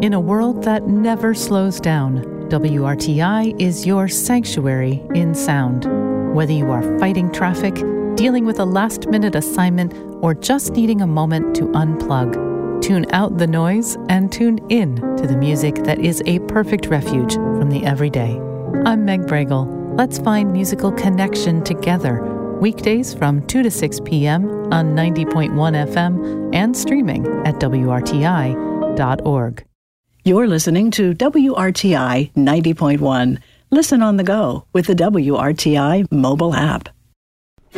In a world that never slows down, WRTI is your sanctuary in sound. Whether you are fighting traffic, dealing with a last-minute assignment, or just needing a moment to unplug, tune out the noise and tune in to the music that is a perfect refuge from the everyday. I'm Meg Bregel. Let's find musical connection together. Weekdays from 2 to 6 p.m. on 90.1 FM and streaming at WRTI.org. You're listening to WRTI 90.1. Listen on the go with the WRTI mobile app.